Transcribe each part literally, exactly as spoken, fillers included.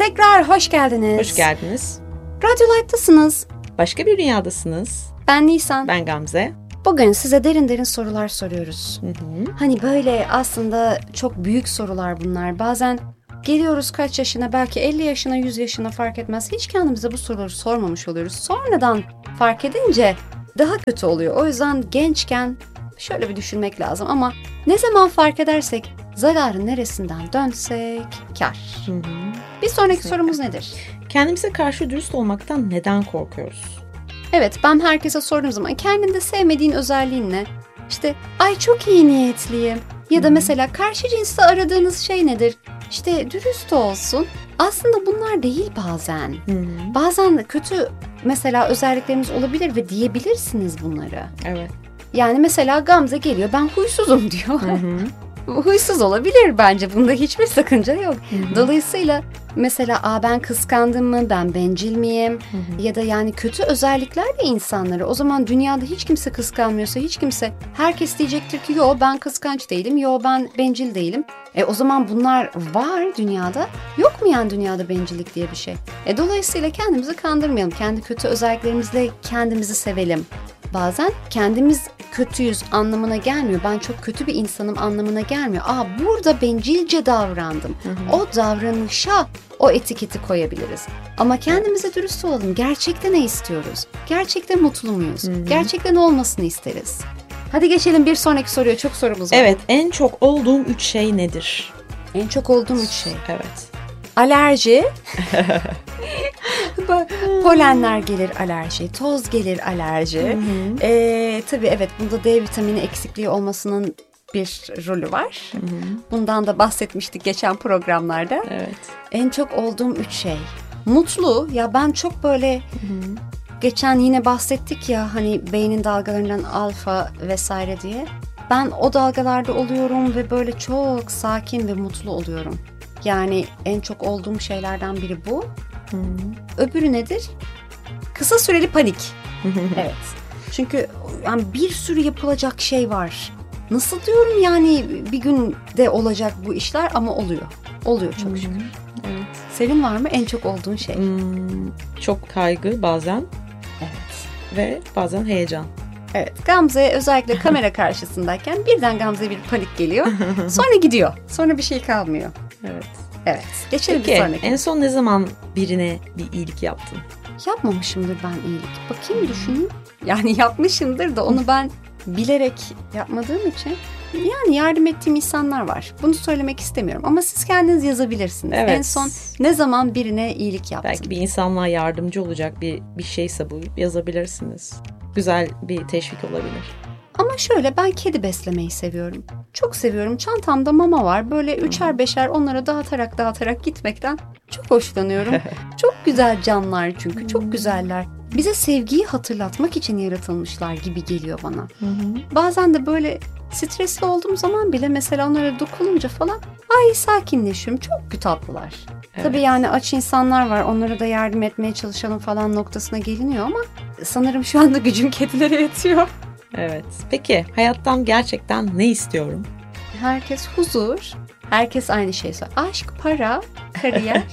Tekrar hoş geldiniz. Hoş geldiniz. Radyo Light'tasınız. Başka bir dünyadasınız. Ben Nisan. Ben Gamze. Bugün size derin derin sorular soruyoruz. Hı hı. Hani böyle aslında çok büyük sorular bunlar. Bazen geliyoruz kaç yaşına, belki elli yaşına, yüz yaşına fark etmez. Hiç kendimize bu soruları sormamış oluyoruz. Sonradan fark edince daha kötü oluyor. O yüzden gençken şöyle bir düşünmek lazım. Ama ne zaman fark edersek zararın neresinden dönsek kâr. Hı hı. Bir sonraki Kesinlikle. sorumuz nedir? Kendimize karşı dürüst olmaktan neden korkuyoruz? Evet, ben herkese sorduğum zaman kendinde sevmediğin özelliğin ne? İşte ay çok iyi niyetliyim. Ya da Hı. mesela karşı cinste aradığınız şey nedir? İşte dürüst olsun. Aslında bunlar değil bazen. Hı hı. Bazen kötü mesela özelliklerimiz olabilir ve diyebilirsiniz bunları. Evet. Yani mesela Gamze geliyor, ben huysuzum diyor. Hı hı. Huysuz olabilir bence. Bunda hiçbir sakınca yok. Hı hı. Dolayısıyla mesela Aa, ben kıskandım mı, ben bencil miyim? Hı hı. Ya da yani kötü özelliklerle insanları. O zaman dünyada hiç kimse kıskanmıyorsa, hiç kimse, herkes diyecektir ki yo ben kıskanç değilim, yo ben bencil değilim. E o zaman bunlar var dünyada. Yok mu yani dünyada bencillik diye bir şey? E dolayısıyla kendimizi kandırmayalım. Kendi kötü özelliklerimizle kendimizi sevelim. Bazen kendimiz kötüyüz anlamına gelmiyor. Ben çok kötü bir insanım anlamına gelmiyor. Aa burada bencilce davrandım. Hı hı. O davranışa o etiketi koyabiliriz. Ama kendimize dürüst olalım. Gerçekten ne istiyoruz? Gerçekten mutlu muyuz? Hı hı. Gerçekten olmasını isteriz. Hadi geçelim bir sonraki soruya. Çok sorumuz var. Evet, en çok olduğum üç şey nedir? En çok olduğum üç şey. Evet. Alerji. Polenler gelir alerji. Toz gelir alerji. Hı hı. Ee, tabii evet bunda D vitamini eksikliği olmasının bir rolü var. Hı hı. Bundan da bahsetmiştik geçen programlarda. Evet. En çok olduğum üç şey. Mutlu. Ya ben çok böyle Hı hı. geçen yine bahsettik ya hani beynin dalgalarından alfa vesaire diye. Ben o dalgalarda oluyorum ve böyle çok sakin ve mutlu oluyorum. Yani en çok olduğum şeylerden biri bu. Hı hı. Öbürü nedir? Kısa süreli panik. Hı hı. Evet. Çünkü yani bir sürü yapılacak şey var. Nasıl diyorum yani bir günde olacak bu işler ama oluyor. Oluyor çok şükür. Evet. Senin var mı en çok olduğun şey? Hmm, çok kaygı bazen Evet. ve bazen heyecan. Evet. Gamze özellikle kamera karşısındayken birden Gamze'ye bir panik geliyor. Sonra gidiyor. Sonra bir şey kalmıyor. Evet. Evet. Geçelim bir Peki, sonraki. en son ne zaman birine bir iyilik yaptın? Yapmamışımdır ben iyilik. Bakayım düşüneyim. Yani yapmışımdır da onu ben bilerek yapmadığım için. Yani yardım ettiğim insanlar var. Bunu söylemek istemiyorum ama siz kendiniz yazabilirsiniz. Evet. En son ne zaman birine iyilik yaptım? Belki bir insanlığa yardımcı olacak bir bir şeyse bu yazabilirsiniz. Güzel bir teşvik olabilir. Ama şöyle ben kedi beslemeyi seviyorum. Çok seviyorum. Çantamda mama var. Böyle üçer beşer onlara dağıtarak dağıtarak gitmekten çok hoşlanıyorum. Çok güzel canlılar çünkü. Çok güzeller. Bize sevgiyi hatırlatmak için yaratılmışlar gibi geliyor bana. Bazen de böyle stresli olduğum zaman bile mesela onlara dokununca falan ay sakinleşiyorum. Çok tatlılar. Evet. Tabii yani aç insanlar var. Onlara da yardım etmeye çalışalım falan noktasına geliniyor ama sanırım şu anda gücüm kedilere yetiyor. Evet. Peki hayattan gerçekten ne istiyorum? Herkes huzur. Herkes aynı şeyi söylüyor. Aşk, para, kariyer.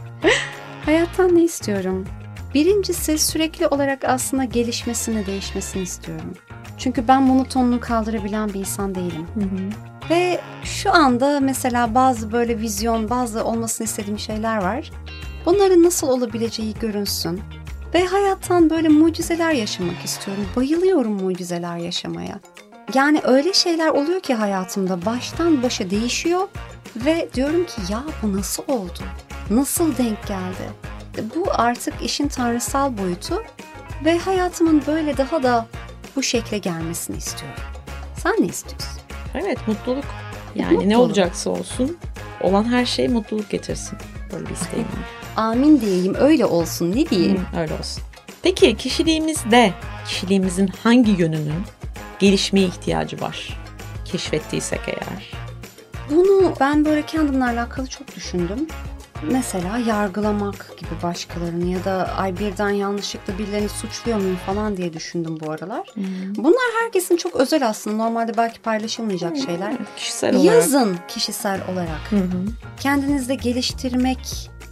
Hayattan ne istiyorum? Birincisi sürekli olarak aslında gelişmesini, değişmesini istiyorum. Çünkü ben monotonluğu kaldırabilen bir insan değilim. Hı hı. Ve şu anda mesela bazı böyle vizyon, bazı olmasını istediğim şeyler var. Bunların nasıl olabileceği görünsün. Ve hayattan böyle mucizeler yaşamak istiyorum. Bayılıyorum mucizeler yaşamaya. Yani öyle şeyler oluyor ki hayatımda baştan başa değişiyor. Ve diyorum ki ya bu nasıl oldu? Nasıl denk geldi? Bu artık işin tanrısal boyutu. Ve hayatımın böyle daha da bu şekle gelmesini istiyorum. Sen ne istiyorsun? Evet, mutluluk. Yani Mutluluk. ne olacaksa olsun, olan her şey mutluluk getirsin. Böyle bir isteğim var. Amin diyeyim, öyle olsun, ne diyeyim? Hı, öyle olsun. Peki kişiliğimizde, kişiliğimizin hangi yönünün gelişmeye ihtiyacı var? Keşfettiysek eğer. Bunu ben böyle kendimle alakalı çok düşündüm. Mesela yargılamak gibi başkalarını ya da ay birden yanlışlıkla birilerini suçluyor muyum falan diye düşündüm bu aralar. Hmm. Bunlar herkesin çok özel aslında. Normalde belki paylaşılmayacak Hmm, şeyler. Kişisel olarak. Yazın kişisel olarak. Hı hı. Kendinizde geliştirmek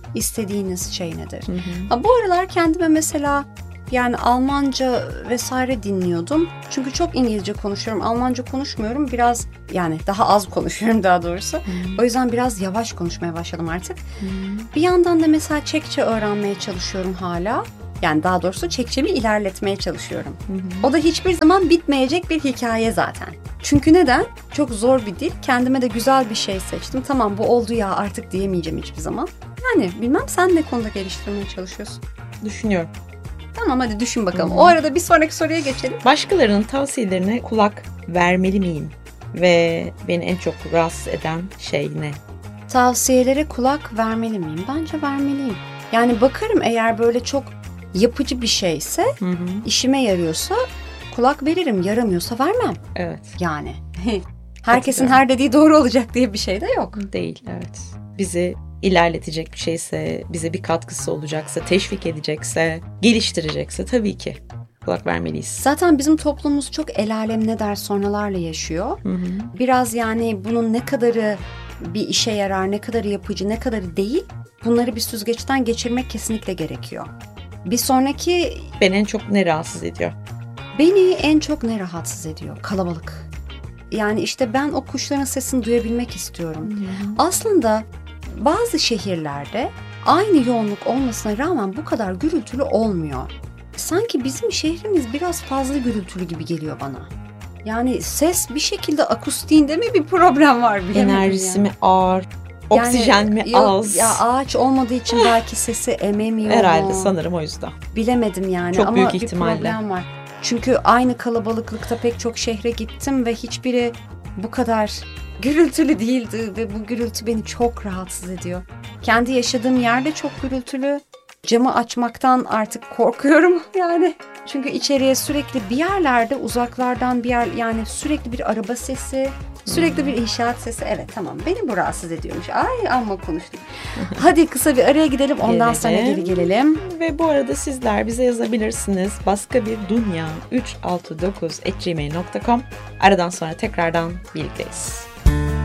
istediğiniz şey nedir? Hı hı. Ha, bu aralar kendime mesela yani Almanca vesaire dinliyordum. Çünkü çok İngilizce konuşuyorum. Almanca konuşmuyorum. Biraz yani daha az konuşuyorum daha doğrusu. Hmm. O yüzden biraz yavaş konuşmaya başladım artık. Hmm. Bir yandan da mesela Çekçe öğrenmeye çalışıyorum hala. Yani daha doğrusu Çekçemi ilerletmeye çalışıyorum. Hı-hı. O da hiçbir zaman bitmeyecek bir hikaye zaten. Çünkü neden? Çok zor bir dil. Kendime de güzel bir şey seçtim. Tamam bu oldu ya artık diyemeyeceğim hiçbir zaman. Yani bilmem sen ne konuda geliştirmeye çalışıyorsun? Düşünüyorum. Tamam hadi düşün bakalım. Hı-hı. O arada bir sonraki soruya geçelim. Başkalarının tavsiyelerine kulak vermeli miyim? Ve beni en çok rahatsız eden şey ne? Tavsiyelere kulak vermeli miyim? Bence vermeliyim. Yani bakarım eğer böyle çok yapıcı bir şeyse, hı hı. işime yarıyorsa kulak veririm. Yaramıyorsa vermem. Evet. Yani herkesin her dediği doğru olacak diye bir şey de yok. Değil, evet. Bizi ilerletecek bir şeyse, bize bir katkısı olacaksa, teşvik edecekse, geliştirecekse tabii ki kulak vermeliyiz. Zaten bizim toplumumuz çok el alem ne der sonralarla yaşıyor. Hı hı. Biraz yani bunun ne kadarı bir işe yarar, ne kadarı yapıcı, ne kadarı değil, bunları bir süzgeçten geçirmek kesinlikle gerekiyor. Bir sonraki... Beni en çok ne rahatsız ediyor? Beni en çok ne rahatsız ediyor? Kalabalık. Yani işte ben o kuşların sesini duyabilmek istiyorum. Hmm. Aslında bazı şehirlerde aynı yoğunluk olmasına rağmen bu kadar gürültülü olmuyor. Sanki bizim şehrimiz biraz fazla gürültülü gibi geliyor bana. Yani ses bir şekilde akustiğinde mi bir problem var bilemedim. Enerjisi yani. mi ağır? Oksijen yani, mi yok, az? Ya ağaç olmadığı için belki sesi ememiyor. Herhalde sanırım o yüzden. Bilemedim yani çok ama büyük bir ihtimalle. problem var. Çünkü aynı kalabalıklıkta pek çok şehre gittim ve hiçbiri bu kadar gürültülü değildi ve bu gürültü beni çok rahatsız ediyor. Kendi yaşadığım yerde çok gürültülü. Camı açmaktan artık korkuyorum yani. Çünkü içeriye sürekli bir yerlerde uzaklardan bir yer yani sürekli bir araba sesi, sürekli bir inşaat sesi. Evet tamam beni bu rahatsız ediyormuş. Ay amma konuştuk. Hadi kısa bir araya gidelim ondan Gelelim. sonra geri gelelim. Ve bu arada sizler bize yazabilirsiniz. Başka bir dünya üç altı dokuz at gmail nokta com. Aradan sonra tekrardan birlikteyiz.